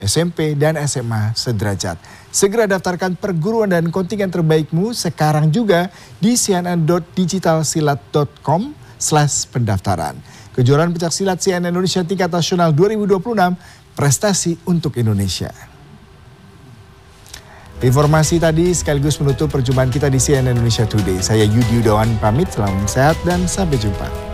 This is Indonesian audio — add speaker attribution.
Speaker 1: SMP dan SMA sederajat. Segera daftarkan perguruan dan kontingen terbaikmu sekarang juga di cnn.digitalsilat.com/pendaftaran. Kejuaraan pencaksilat CNN Indonesia tingkat nasional 2026, prestasi untuk Indonesia. Informasi tadi sekaligus menutup perjumpaan kita di CNN Indonesia Today. Saya Yudi Yudawan pamit, salam sehat dan sampai jumpa.